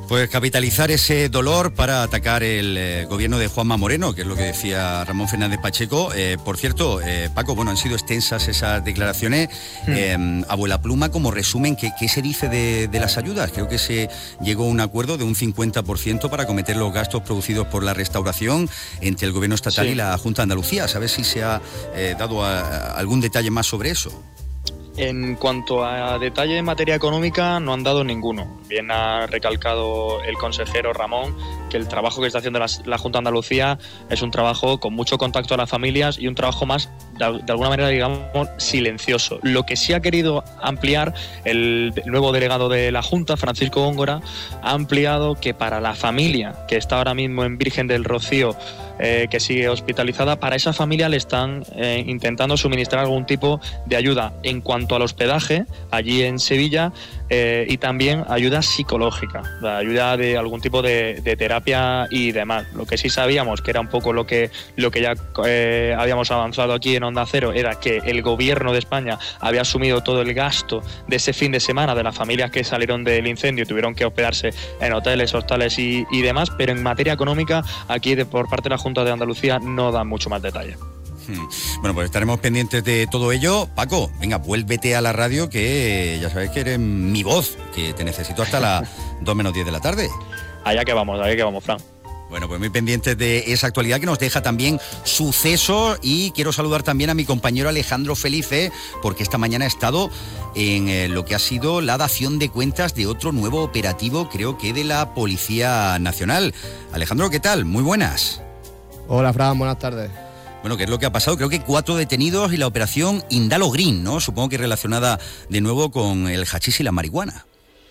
Pues capitalizar ese dolor para atacar el gobierno de Juanma Moreno, que es lo que decía Ramón Fernández Pacheco. Por cierto, Paco, bueno, han sido extensas esas declaraciones. Abuela Pluma, como resumen, ¿qué se dice de las ayudas? Creo que se llegó a un acuerdo de un 50% para acometer los gastos producidos por la restauración entre el gobierno estatal y la Junta de Andalucía. ¿Sabes si se ha dado algún detalle más sobre eso? En cuanto a detalle en materia económica, no han dado ninguno. Bien ha recalcado el consejero Ramón que el trabajo que está haciendo la Junta de Andalucía es un trabajo con mucho contacto a las familias y un trabajo más, de alguna manera, digamos, silencioso. Lo que sí ha querido ampliar el nuevo delegado de la Junta, Francisco Góngora, ha ampliado que para la familia que está ahora mismo en Virgen del Rocío, que sigue hospitalizada, para esa familia le están intentando suministrar algún tipo de ayuda en cuanto al hospedaje allí en Sevilla, y también ayuda psicológica, la ayuda de algún tipo de terapia y demás. Lo que sí sabíamos, que era un poco lo que ya habíamos avanzado aquí en Onda Cero, era que el gobierno de España había asumido todo el gasto de ese fin de semana de las familias que salieron del incendio y tuvieron que hospedarse en hoteles, hostales y demás, pero en materia económica aquí por parte de la Junta de Andalucía no dan mucho más detalle. Bueno, pues estaremos pendientes de todo ello. Paco, venga, vuélvete a la radio, que ya sabes que eres mi voz, que te necesito hasta las 2 menos 10 de la tarde. Allá que vamos, Fran. Bueno, pues muy pendientes de esa actualidad que nos deja también Sucesos, y quiero saludar también a mi compañero Alejandro Felice, porque esta mañana ha estado en lo que ha sido la dación de cuentas de otro nuevo operativo, creo que de la Policía Nacional. Alejandro, ¿qué tal? Muy buenas. Hola, Fran, buenas tardes. Bueno, ¿qué es lo que ha pasado? Creo que 4 detenidos y la operación Indalo Green, ¿no? Supongo que relacionada de nuevo con el hachís y la marihuana.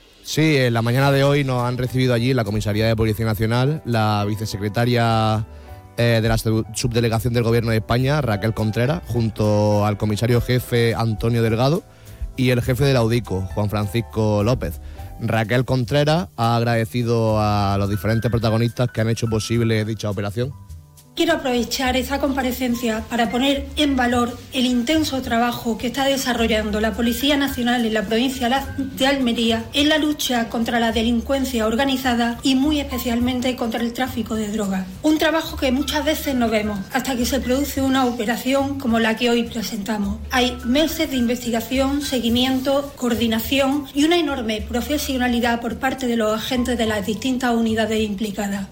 Sí, en la mañana de hoy nos han recibido allí en la Comisaría de Policía Nacional la vicesecretaria de la Subdelegación del Gobierno de España, Raquel Contreras, junto al comisario jefe Antonio Delgado y el jefe de la UDICO, Juan Francisco López. Raquel Contreras ha agradecido a los diferentes protagonistas que han hecho posible dicha operación. Quiero aprovechar esta comparecencia para poner en valor el intenso trabajo que está desarrollando la Policía Nacional en la provincia de Almería en la lucha contra la delincuencia organizada y muy especialmente contra el tráfico de drogas. Un trabajo que muchas veces no vemos hasta que se produce una operación como la que hoy presentamos. Hay meses de investigación, seguimiento, coordinación y una enorme profesionalidad por parte de los agentes de las distintas unidades implicadas.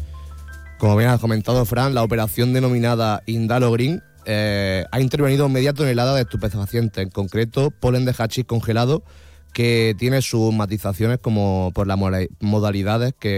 Como bien has comentado, Fran, la operación denominada Indalo Green ha intervenido media tonelada de estupefacientes, en concreto polen de hachís congelado, que tiene sus matizaciones como por las modalidades que